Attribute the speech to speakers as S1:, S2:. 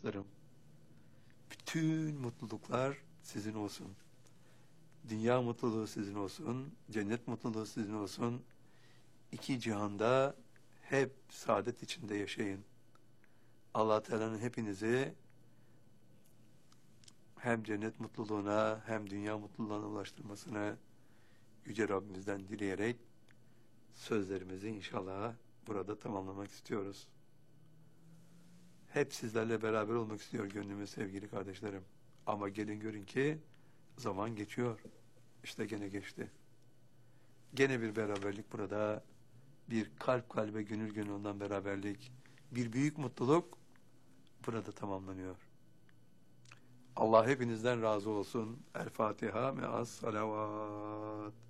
S1: dostlarım. Bütün mutluluklar sizin olsun. Dünya mutluluğu sizin olsun. Cennet mutluluğu sizin olsun. İki cihanda hep saadet içinde yaşayın. Allah Teala'nın hepinizi hem cennet mutluluğuna hem dünya mutluluğuna ulaştırmasını Yüce Rabbimizden dileyerek sözlerimizi inşallah burada tamamlamak istiyoruz. Hep sizlerle beraber olmak istiyor gönlümüz sevgili kardeşlerim. Ama gelin görün ki zaman geçiyor. İşte gene geçti. Gene bir beraberlik burada. Bir kalp kalbe gönül gönülden beraberlik. Bir büyük mutluluk burada tamamlanıyor. Allah hepinizden razı olsun. El Fatiha me'as salavat.